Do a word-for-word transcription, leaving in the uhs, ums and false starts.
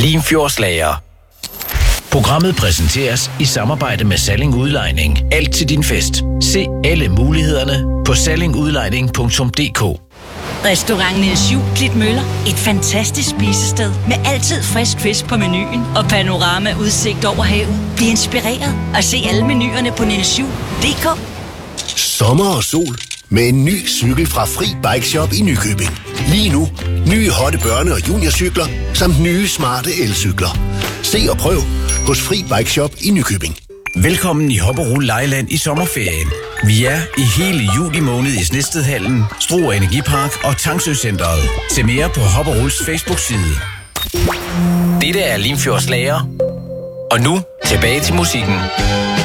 Limfjordslager. Programmet præsenteres i samarbejde med Salling Udlejning. Alt til din fest. Se alle mulighederne på salling udlejning punktum d k. Restaurant Niels Jul Klitmøller. Et fantastisk spisested med altid frisk fisk på menuen og panorama-udsigt over havet. Bliv inspireret og se alle menuerne på nielsjul punktum d k. Sommer og sol med en ny cykel fra Fri Bike Shop i Nykøbing. Lige nu, nye hotte børne- og juniorcykler, samt nye smarte elcykler. Se og prøv hos Fri Bike Shop i Nykøbing. Velkommen i Hopperol Lejeland i sommerferien. Vi er i hele juli måned i Snedstedhallen, Struer Energipark og Tangsø Centeret. Se mere på Hopperols Facebook-side. Dette er Limfjordslager. Og nu tilbage til musikken.